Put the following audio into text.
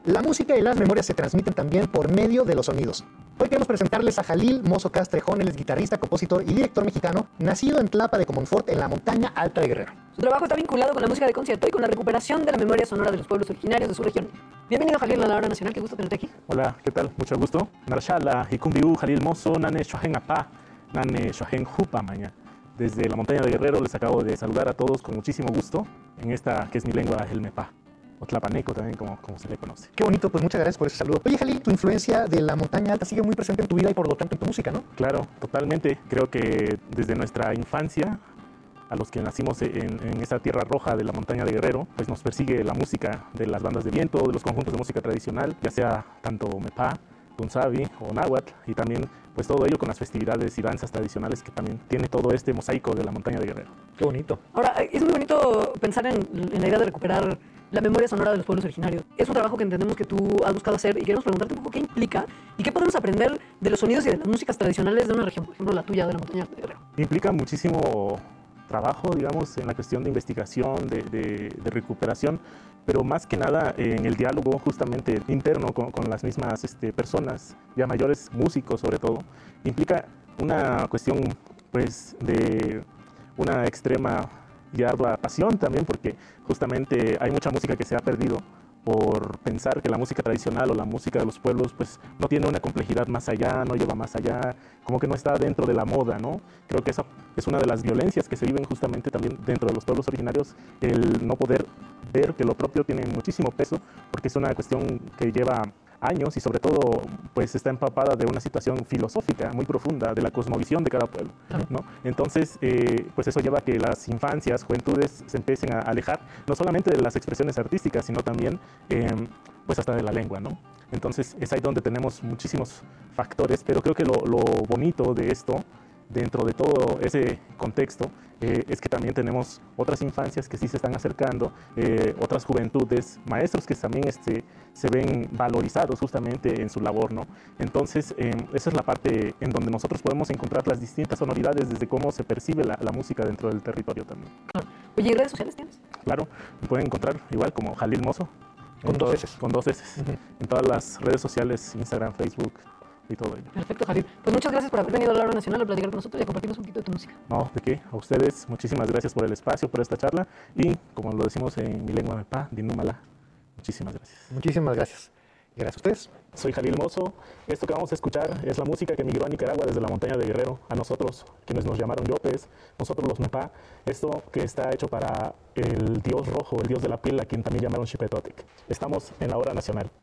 La música y las memorias se transmiten también por medio de los sonidos. Hoy queremos presentarles a Jalil Mozo Castrejón. Él es guitarrista, compositor y director mexicano, nacido en Tlapa de Comonfort, en la montaña alta de Guerrero. Su trabajo está vinculado con la música de concierto y con la recuperación de la memoria sonora de los pueblos originarios de su región. Bienvenido, Jalil, a la Hora Nacional. Qué gusto tenerte aquí. Hola, ¿qué tal? Mucho gusto. Narshala, Hikumbiu, Jalil Mozo, Nane Shohen Apa, Nane Shohen Jupa, maña. Desde la montaña de Guerrero les acabo de saludar a todos con muchísimo gusto en esta que es mi lengua, el Mepa. O tlapaneco también, como se le conoce. Qué bonito, pues muchas gracias por ese saludo. Oye, Jalil, tu influencia de la montaña alta sigue muy presente en tu vida y por lo tanto en tu música, ¿no? Claro, totalmente. Creo que desde nuestra infancia, a los que nacimos en esa tierra roja de la montaña de Guerrero, pues nos persigue la música de las bandas de viento, de los conjuntos de música tradicional, ya sea tanto Mepa, Tunsavi o Náhuatl, y también pues todo ello con las festividades y danzas tradicionales que también tiene todo este mosaico de la montaña de Guerrero. Qué bonito. Ahora, es muy bonito pensar en la idea de recuperar la memoria sonora de los pueblos originarios. Es un trabajo que entendemos que tú has buscado hacer y queremos preguntarte un poco qué implica y qué podemos aprender de los sonidos y de las músicas tradicionales de una región, por ejemplo la tuya, de la montaña de Guerrero. Implica muchísimo trabajo, digamos, en la cuestión de investigación, de recuperación, pero más que nada en el diálogo justamente interno con las mismas personas, ya mayores, músicos sobre todo. Implica una cuestión pues de una extrema y ardua pasión también, porque justamente hay mucha música que se ha perdido por pensar que la música tradicional o la música de los pueblos pues no tiene una complejidad más allá, no lleva más allá, como que no está dentro de la moda, ¿no? Creo que esa es una de las violencias que se viven justamente también dentro de los pueblos originarios, el no poder ver que lo propio tiene muchísimo peso, porque es una cuestión que lleva años y sobre todo pues está empapada de una situación filosófica muy profunda de la cosmovisión de cada pueblo, ¿no? Entonces pues eso lleva a que las infancias, juventudes se empiecen a alejar no solamente de las expresiones artísticas sino también pues hasta de la lengua, ¿no? Entonces es ahí donde tenemos muchísimos factores, pero creo que lo bonito de esto dentro de todo ese contexto es que también tenemos otras infancias que sí se están acercando, otras juventudes, maestros que también se ven valorizados justamente en su labor, ¿no? Entonces, esa es la parte en donde nosotros podemos encontrar las distintas sonoridades desde cómo se percibe la música dentro del territorio también. Claro. Oye, ¿y redes sociales tienes? Claro, me pueden encontrar igual como Jalil Mozo. Con dos S. Con dos S. En todas las redes sociales, Instagram, Facebook y todo ello. Perfecto, Jalil. Pues muchas gracias por haber venido a la Hora Nacional a platicar con nosotros y a compartirnos un poquito de tu música. No, ¿de qué? A ustedes, muchísimas gracias por el espacio, por esta charla y, como lo decimos en mi lengua Mepa, Dinumala, muchísimas gracias. Muchísimas gracias. Gracias a ustedes. Soy Jalil Mozo. Esto que vamos a escuchar es la música que migró a Nicaragua desde la montaña de Guerrero a nosotros, quienes nos llamaron Yopes, nosotros los Mepa. Esto que está hecho para el dios rojo, el dios de la piel, a quien también llamaron Xipetotec. Estamos en la Hora Nacional.